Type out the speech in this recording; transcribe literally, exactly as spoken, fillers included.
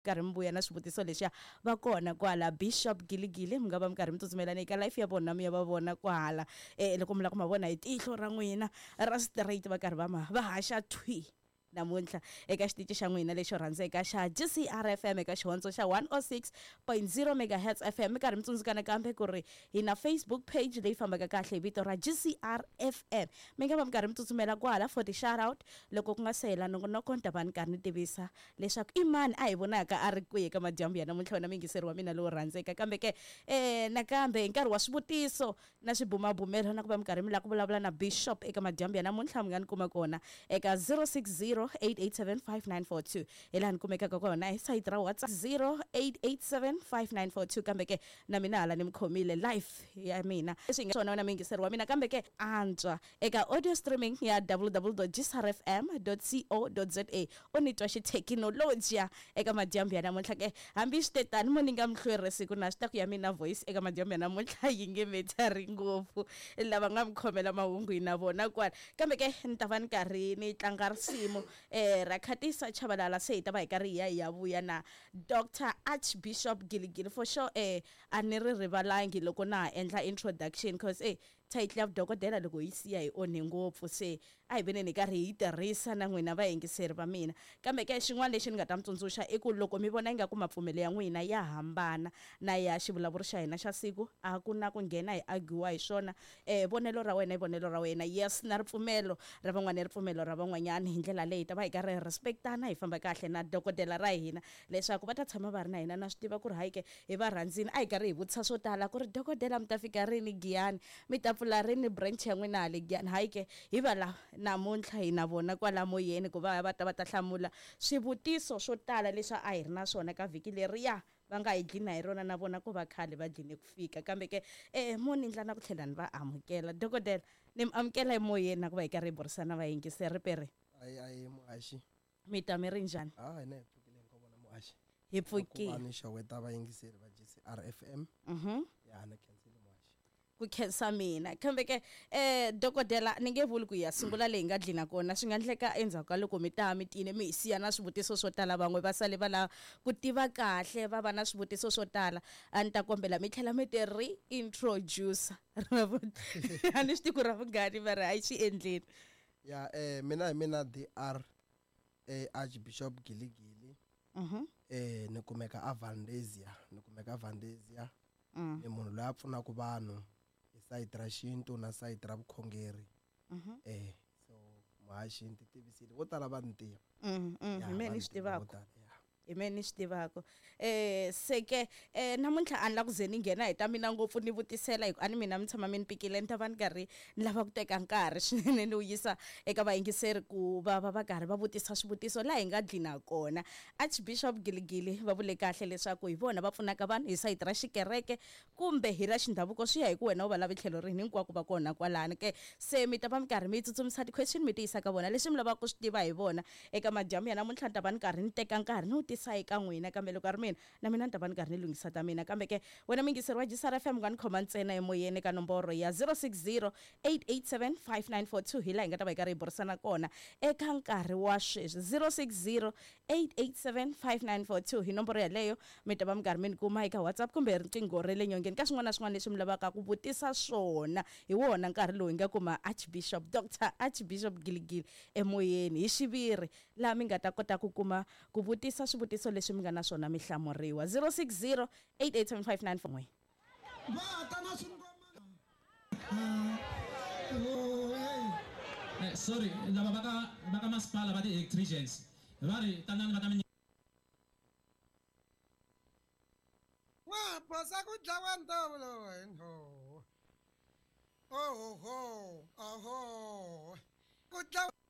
karhi mi vuya na swivutiso lexiya va kona kwala Bishop Giligili mi nga va mi karhi mi tsutsumelana eka life ya vona mi ya va vona kwala eh loko mi lava ku ma vona hi tihlo ra n'wina ra straight va karhi va ma va haxa thwi namuntlha eka xitichi xa n'wina lexo rhandzeka xa G C R F M eka xihondzo xa one oh six point zero megahertz F M mi karhi mi tsundzuka nakambe ku ri hi na Facebook page leyi fambaka kahle hi vito ra G C R F M mi nga va mi karhi mi tsutsumela kwala for the shout out loko ku nga se hela nongonoko ni ta va ni karhi ni tivisa leswaku i mani a hi vonaka a ri kwihi eka madyambu ya namuntlha wena mingiseri wa mina lowu rhandzeka kambe ke eh nakambe hi nkarhi wa swivutiso na swibumabumelo na ku va mi karhi mi lava ku vulavula na Bishop eka madyambu ya namuntlha mi nga ni kuma kona eka zero six zero eight eight seven five nine four two ila ni kumekaka kona hi site ra WhatsApp zero eight eight seven five nine four two kambe ke na mina hala ni mkhomile live ya mina leswi nga swona na mingiseri wa mina kambe ke antswa eka audio streaming ya w w w dot g s r f m dot co dot z a onitwa xithekinolojiya eka madyambu ya namuntlha ke hambi xitetani mo ni nga mhlweri siku na xitaku ya mina voice eka madyambu ya namuntlha yi nge metari ngopfu lava nga mkhomela mahungu na vona kwala kambe ke ni ta va ni karhi ni tlanga risimu eh Rakhatisa Chabalala se hi ta va hi karhi ya ya vuya na Doctor Archbishop Giligili for sure eh a ni ri rivalangi loko na endla introduction cause eh title of dokodela loko yi siya hi onhe ngopfu se a hi veni ni karhi hi tirhisa na n'wina vayingiseri va mina kambe ke xin'wana lexi ni nga ta mi tsundzuxa i ku loko mi vona ingaku mapfumelo ya n'wina ya hambana na ya xivulavuri xa hina xa siku a ku na ku nghena hi agiwa hi swona eh vonelo ra wena i vonelo ra wena yes na ripfumelo ra van'wana ripfumelo ra van'wanyana hi ndlela leyi ta va hi karhi respectana hi famba kahle na dokodela ra hina leswaku va ta tshama va ri na hina na swi tiva ku ri hayike hi va rhandzini a hi karhi hi vutisa swo tala ku ri dokodela mi ta fika rini Giyani mi ta pfula rini branch ya n'wina hale Giyani hayike hi va la namuntlha hi na vona kwala moyeni ku va va ta va ta hlamula swivutiso swo tala leswi a hi ri na swona ka vhiki leriya va nga hi dlina hi rona na vona ku va khale va dline ku fika kambe ke eh mo ni ndla na ku tlhela ni va amukela dokodela ni mi amukela emoyeni na ku va hi karhi hi burisana va yingiseri pere ai ai muashi mi ta mi ri njhani ah hi na hi pfukile hi vona muashi hi pfukile ani xaweta va yingiseri va G C R F M mhm ya na cancel muashi ku khensa mina kambe ke eh dokodela ni nge vuli ku ya sungula leyi nga dlina kona swi nga ndleka endzhaku ka loko mi ta mi tine mi hisiya na swivutiso swo tala van'we va sale va la ku tiva kahle va va na swivutiso swo tala a ni ta kombela mi tlhela mi ti reintroduce a ni swi tiku ra vungani va ri hayi swi endleni ya eh mina hi mina D R eh Archbishop Giligili mhm eh ni kumeka a Vandesia ni kumeka Vandesia mm ni munhu loyi a pfunaka vanhu hi site ra xintu na site ra vukhongeri mhm eh so muhashi ni tivisile vo tala va ni tiva mhm Ya, mhm me va ni ni swi tiva vo tivaka tala, ya. hi me ni swi tivaka eh seke eh namuntlha a ni la ku ze ni nghena hi ta mina ngopfu ni vutisela hi ku a ni mina mi tshama mi ni pikile ni ta va ni karhi ni lava ku teka nkarhi swinene ni wu yisa eka vayingiseri ku va va va karhi va vutisa swivutiso laha hi nga dlina kona Archbishop Giligili va vule kahle leswaku hi vona va pfunaka vanhu hi sayiti ra xikereke kumbe hi ra xindhavuko swi ya hi ku wena u va lava tlhelo rini hinkwako va kona kwalani ke se mi ta va mi karhi mi tsutsumisa ti-question mi tiyisa ka vona leswi mi lavaka ku swi tiva hi vona eka madyambu ya namuntlha ni ta va ni karhi ni teka nkarhi ni wu tisa eka n'wina kambe loko a ri mina na mina ni ta va ni karhi ni lunghisa ta mina kambe ke wena mingiseri wa G C R F M nga ni khoma ntsena emoyeni eka nomboro ya zero six zero eight eight seven five nine four two hi laha hi nga ta va hi karhi hi burisana kona eka nkarhi wa sweswi zero six zero eight eight seven five nine four two hi nomboro yaleyo mi ta va mi karhi mi ni kuma eka WhatsApp kumbe riqingho ra le nyongeni ka swin'wana na swin'wana leswi mi lavaka ku vutisa swona hi wona nkarhi lowu hi nga kuma Archbishop Doctor Archbishop Giligili emoyeni hi xiviri laha mi nga ta kota ku kuma ku vutisa swivutiso leswi mi nga na swona mi hlamuriwa zero six zero eight eight seven five nine four n'we Eh, sorry, lava baka baka masipala ba ti-electricians. Bari tanani bata mi Wa pasa ku dlawa ndawulo no. Oh ho, oh ho. Ku dlawa